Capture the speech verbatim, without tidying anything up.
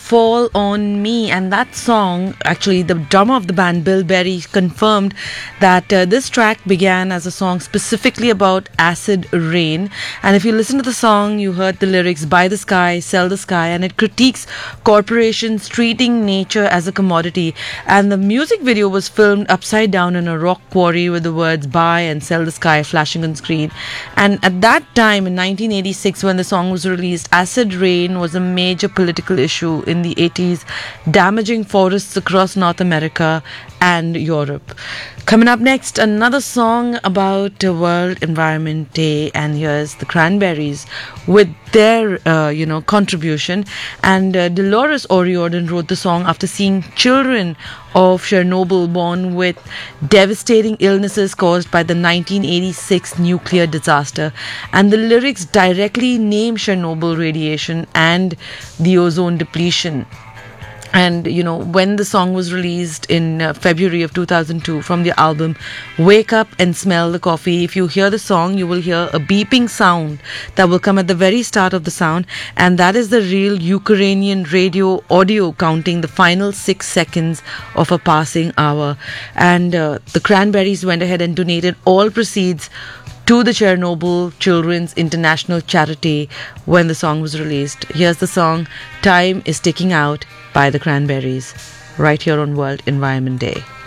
Fall on Me. And that song, actually, the drummer of the band, Bill Berry, confirmed that uh, this track began as a song specifically about acid rain. And if you listen to the song, you heard the lyrics, buy the sky, sell the sky, and it critiques corporations treating nature as a commodity. And the music video was filmed upside down in a rock quarry with the words buy and sell the sky flashing on screen. And at that time, in nineteen eighty-six, when the song was released, acid rain was a major political issue in the eighties, damaging forests across North America and Europe. Coming up next, another song about uh, World Environment Day, and here's the Cranberries with their, uh, you know, contribution. And uh, Dolores O'Riordan wrote the song after seeing children of Chernobyl born with devastating illnesses caused by the nineteen eighty-six nuclear disaster. And the lyrics directly name Chernobyl radiation and the ozone depletion. And, you know, when the song was released in uh, February of two thousand two from the album Wake Up and Smell the Coffee, if you hear the song, you will hear a beeping sound that will come at the very start of the sound. And that is the real Ukrainian radio audio counting the final six seconds of a passing hour. And uh, the Cranberries went ahead and donated all proceeds to the Chernobyl Children's International Charity when the song was released. Here's the song, Time is Ticking Out, by the Cranberries, right here on World Environment Day.